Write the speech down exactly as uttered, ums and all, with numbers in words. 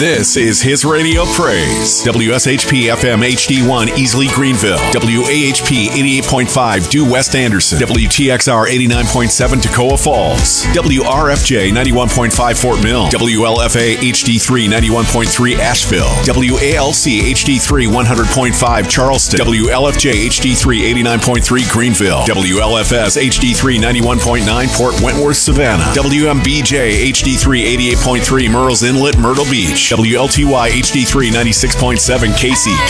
This is His Radio Praise. W S H P F M H D one Easley Greenville. W A H P eighty-eight point five Due West Anderson. W T X R eighty-nine point seven Toccoa Falls. W R F J ninety-one point five Fort Mill. W L F A H D three ninety-one point three Asheville. W A L C H D three one hundred point five Charleston. W L F J H D three eighty-nine point three Greenville. W L F S H D three ninety-one point nine Port Wentworth Savannah. W M B J H D three eighty-eight point three Murrells Inlet Myrtle Beach. W L T Y H D three ninety-six point seven Casey